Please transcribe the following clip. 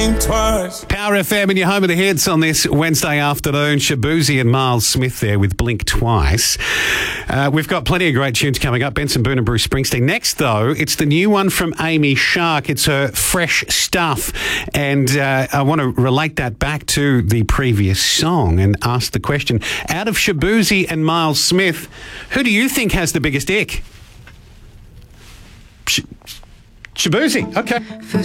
Twice. Power FM and your home of the hits on this Wednesday afternoon. Shabuzi and Miles Smith there with Blink Twice. We've got plenty of great tunes coming up. Benson Boone and Bruce Springsteen. Next, though, it's the new one from Amy Shark. It's her Fresh Stuff. And I want to relate that back to the previous song and ask the question, out of Shabuzi and Miles Smith, who do you think has the biggest ick? Shabuzi. Okay.